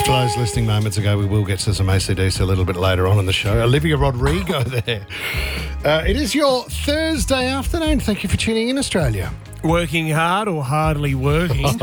For those listening moments ago, we will get to some AC/DC a little bit later on in the show. Olivia Rodrigo there. It is your Thursday afternoon. Thank you for tuning in, Australia. Working hard or hardly working? Love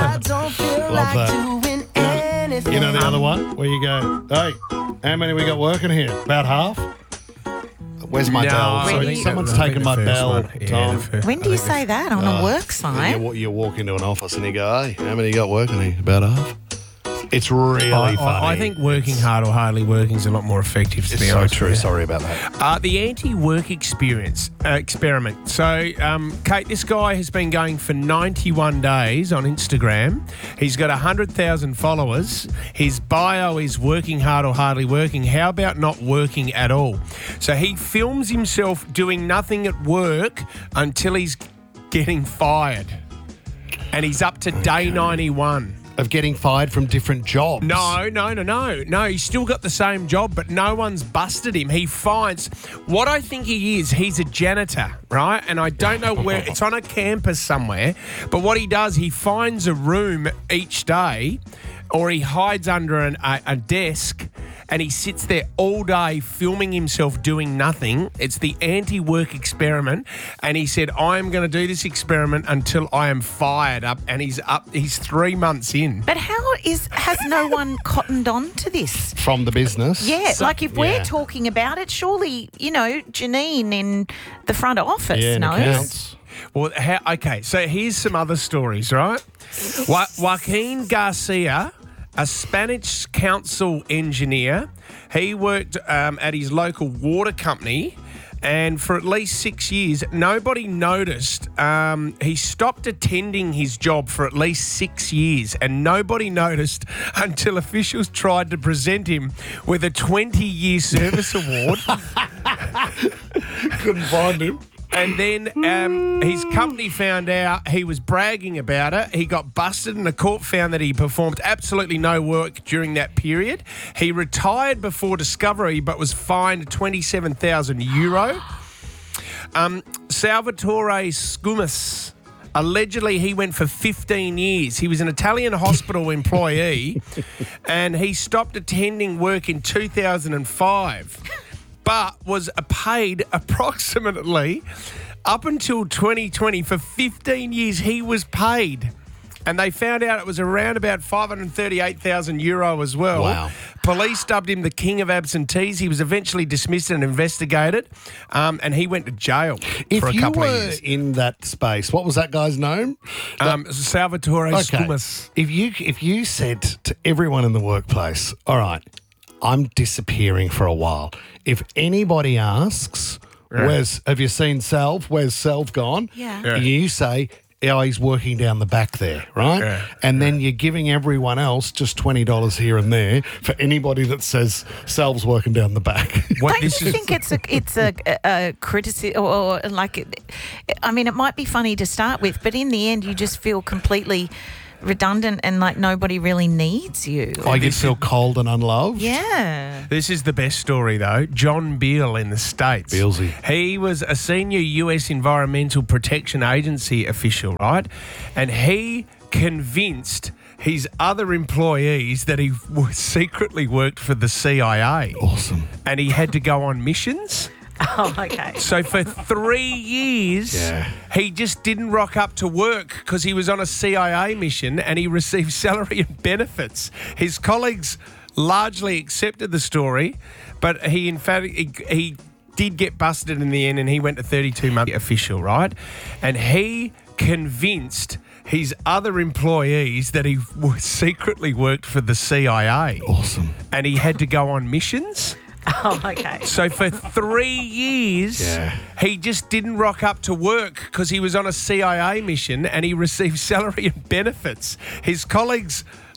that. You know the other one where you go, hey, how many we got working here? About half? Where's my bell? Sorry, someone's taken my bell, Tom. When do you say that on a work site? You walk into an office and you go, hey, how many you got working here? About half? It's really funny. I think working hard or hardly working is a lot more effective, to be honest. So true. Sorry about that. The anti-work experiment. So, Kate, this guy has been going for 91 days on Instagram. He's got 100,000 followers. His bio is working hard or hardly working. How about not working at all? So he films himself doing nothing at work until he's getting fired. And he's up to day 91. Of getting fired from different jobs. No. He's still got the same job, but no one's busted him. He finds what I think he is. He's a janitor, right? And I don't know where. It's on a campus somewhere. But what he does, he finds a room each day, or he hides under a desk, and he sits there all day filming himself doing nothing. It's the anti-work experiment. And he said, I'm going to do this experiment until I am fired up. And he's 3 months in. But has no one cottoned on to this? From the business? Yeah, if we're talking about it, surely, Janine in the front office knows. Accounts. Well, okay, so here's some other stories, right? Joaquin Garcia, a Spanish council engineer, he worked at his local water company, and for at least 6 years, nobody noticed. He stopped attending his job for at least 6 years, and nobody noticed until officials tried to present him with a 20-year service award. Couldn't find him. And then his company found out he was bragging about it. He got busted and the court found that he performed absolutely no work during that period. He retired before discovery but was fined €27,000. Salvatore Scumas, allegedly he went for 15 years. He was an Italian hospital employee and he stopped attending work in 2005. But was paid approximately up until 2020 for 15 years. He was paid, and they found out it was around about €538,000 as well. Wow! Police dubbed him the king of absentees. He was eventually dismissed and investigated, and he went to jail for a couple of years. If you were in that space, what was that guy's name? Salvatore Scumas. If you said to everyone in the workplace, all right, I'm disappearing for a while. If anybody asks, have you seen Salv? Where's Salv gone? Yeah. You say, he's working down the back there, right? Yeah. And then you're giving everyone else just $20 here and there for anybody that says Salv's working down the back. Don't you think it's a criticism, or it might be funny to start with, but in the end you just feel completely redundant and like nobody really needs you. You feel cold and unloved? Yeah. This is the best story, though. John Beale in the States. Bealsy. He was a senior US Environmental Protection Agency official, right? And he convinced his other employees that he secretly worked for the CIA. Awesome. And he had to go on missions. Oh, okay. So for 3 years, he just didn't rock up to work because he was on a CIA mission and he received salary and benefits. His colleagues largely accepted the story, but he did get busted in the end and he went to 32-month official, right? And he convinced his other employees that he secretly worked for the CIA. Awesome. And he had to go on missions. Oh, okay. So for 3 years, he just didn't rock up to work because he was on a CIA mission and he received salary and benefits. His colleagues